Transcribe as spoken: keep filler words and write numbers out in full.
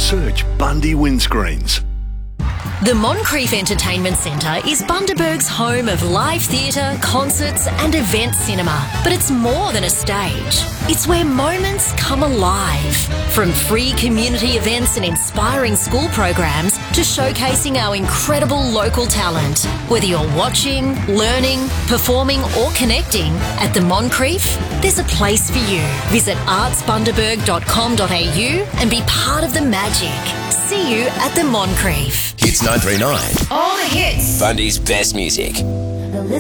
Search Bundy Windscreens. The Moncrief Entertainment Centre is Bundaberg's home of live theatre, concerts and event cinema. But it's more than a stage. It's where moments come alive. From free community events and inspiring school programs to showcasing our incredible local talent. Whether you're watching, learning, performing or connecting, at the Moncrief, there's a place for you. Visit arts bundaberg dot com dot a u and be part of the magic. See you at the Moncrief. Hits nine three nine. All the hits. Bundy's best music.